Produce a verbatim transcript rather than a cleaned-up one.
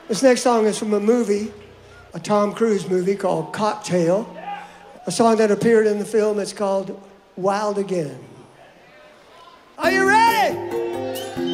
This next song is from a movie, a Tom Cruise movie called Cocktail, a song that appeared in the film. It's called Wild Again. Are you ready?